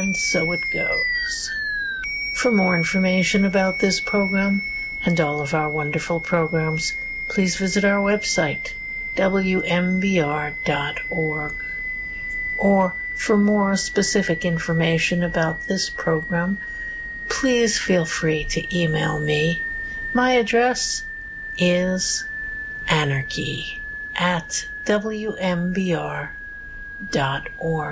and so it goes. For more information about this program and all of our wonderful programs, please visit our website, wmbr.org. Or for more specific information about this program, please feel free to email me. My address is anarchy@wmbr.org.